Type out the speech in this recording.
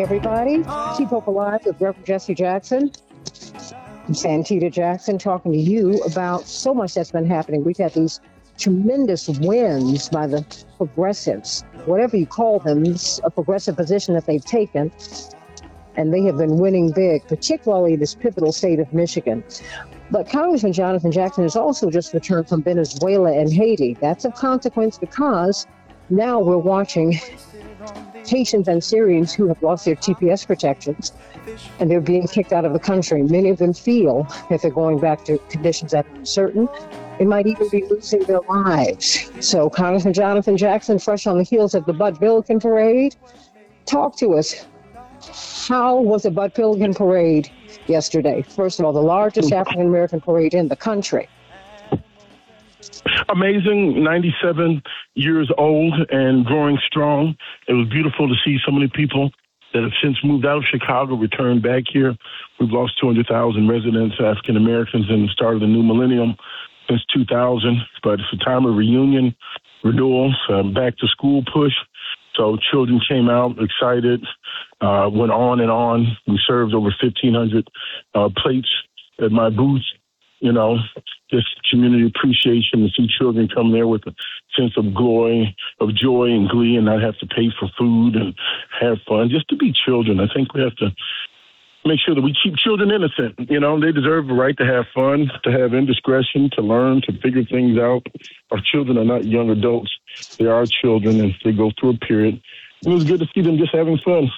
everybody. Keep Hope Alive with Reverend Jesse Jackson. I'm Santita Jackson talking to you about so much that's been happening. We've had these tremendous wins by the progressives, whatever you call them, a progressive position that they've taken, and they have been winning big, particularly in this pivotal state of Michigan. But Congressman Jonathan Jackson has also just returned from Venezuela and Haiti. That's of consequence because now we're watching Haitians and Syrians who have lost their TPS protections, and they're being kicked out of the country. Many of them feel if they're going back to conditions that are uncertain, they might even be losing their lives. So Congressman Jonathan Jackson, fresh on the heels of the Bud Billiken Parade, talk to us. How was the Bud Billiken Parade yesterday? First of all, the largest African-American parade in the country. Amazing, 97 years old and growing strong. It was beautiful to see so many people that have since moved out of Chicago return back here. We've lost 200,000 residents, African Americans, in the start of the new millennium since 2000. But it's a time of reunion, renewal, back to school push. So children came out excited, went on and on. We served over 1,500 plates at my booth. You know, just community appreciation to see children come there with a sense of joy and glee and not have to pay for food and have fun, just to be children. I think we have to make sure that we keep children innocent. You know, they deserve the right to have fun, to have indiscretion, to learn, to figure things out. Our children are not young adults. They are children, and they go through a period. It was good to see them just having fun.